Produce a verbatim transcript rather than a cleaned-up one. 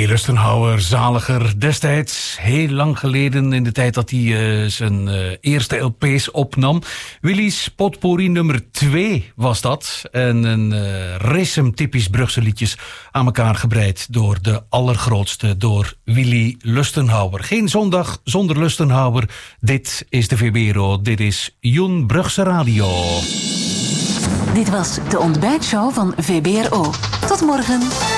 Lustenhouwer, zaliger destijds, heel lang geleden, in de tijd dat hij uh, zijn uh, eerste L P's opnam. Willy's Potpourri nummer twee was dat. En een uh, racem typisch Brugse liedjes aan elkaar gebreid door de allergrootste, door Willy Lustenhouwer. Geen zondag zonder Lustenhouwer. Dit is de V B R O, dit is Joen Brugse Radio. Dit was de ontbijtshow van V B R O. Tot morgen.